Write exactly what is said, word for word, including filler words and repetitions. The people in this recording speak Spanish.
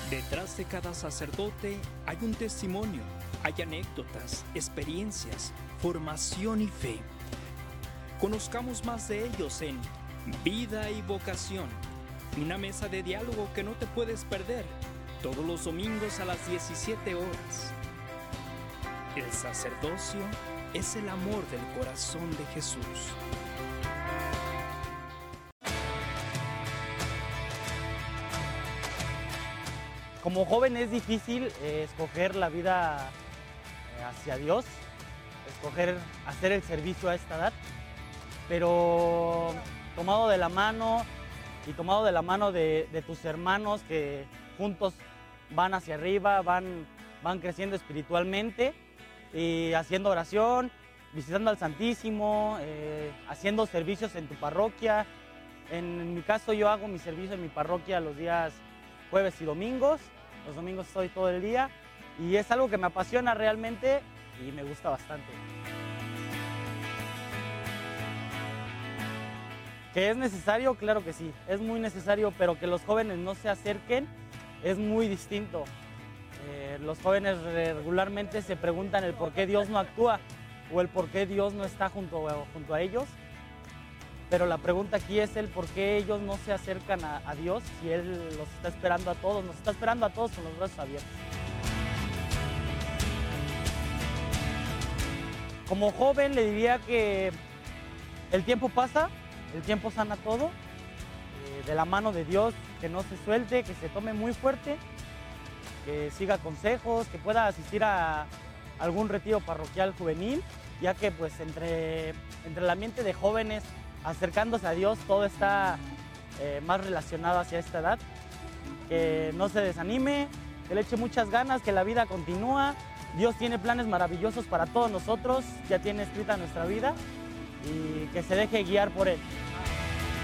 Detrás de cada sacerdote hay un testimonio, hay anécdotas, experiencias, formación y fe. Conozcamos más de ellos en Vida y Vocación, una mesa de diálogo que no te puedes perder, todos los domingos a las diecisiete horas. El sacerdocio es el amor del corazón de Jesús. Como joven es difícil eh, escoger la vida eh, hacia Dios, escoger hacer el servicio a esta edad, pero tomado de la mano y tomado de la mano de, de tus hermanos que juntos van hacia arriba, van, van creciendo espiritualmente y haciendo oración, visitando al Santísimo, eh, haciendo servicios en tu parroquia. En, en mi caso yo hago mi servicio en mi parroquia los días jueves y domingos. Los domingos estoy todo el día y es algo que me apasiona realmente y me gusta bastante. ¿Que es necesario? Claro que sí, es muy necesario, pero que los jóvenes no se acerquen es muy distinto. Eh, los jóvenes regularmente se preguntan el por qué Dios no actúa o el por qué Dios no está junto, junto a ellos. Pero la pregunta aquí es el por qué ellos no se acercan a, a Dios si Él los está esperando a todos, nos está esperando a todos con los brazos abiertos. Como joven le diría que el tiempo pasa, el tiempo sana todo, eh, de la mano de Dios, que no se suelte, que se tome muy fuerte, que siga consejos, que pueda asistir a algún retiro parroquial juvenil, ya que pues entre, entre el ambiente de jóvenes acercándose a Dios, todo está eh, más relacionado hacia esta edad. Que no se desanime, que le eche muchas ganas, que la vida continúa. Dios tiene planes maravillosos para todos nosotros, ya tiene escrita nuestra vida y que se deje guiar por Él.